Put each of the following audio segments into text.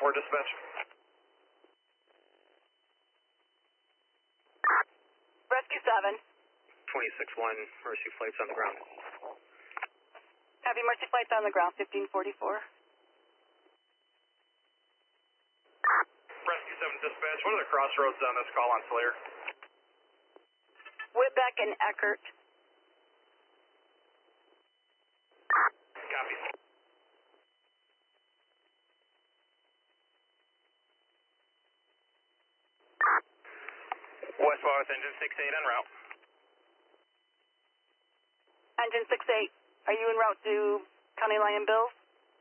4 dispatch. Rescue 7. 26-1, Mercy Flight's on the ground. Copy, Mercy Flight's on the ground, 1544. Rescue 7 dispatch, what are the crossroads on this call on Slayer? Whitbeck and Eckert. Copy. Westbound engine 68 en route. Engine 68, are you en route to County Line Bills?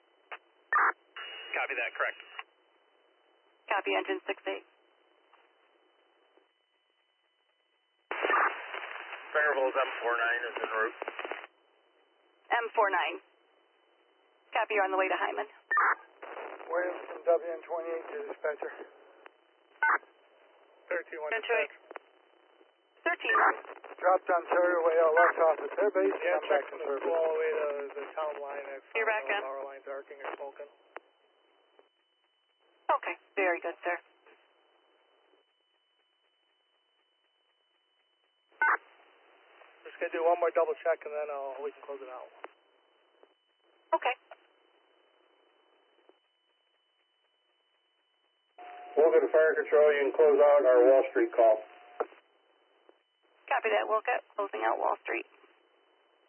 Copy that, correct. Copy, Engine 68. Fairville's M49 is en route. M49. Copy, you're on the way to Hyman. Williams from WN28 to dispatcher. 13-1 dispatch. 13-1. Dropped Ontario way out left off at their base. Yeah, I'm check back in the service. school all the way to the town line. You're back in. Power lines arcing or smoking. Okay, very good, sir. Just gonna do one more double check and then we can close it out. Okay. We'll go to fire control. You can close out our Wall Street call. Copy that, Wilcott. Closing out Wall Street.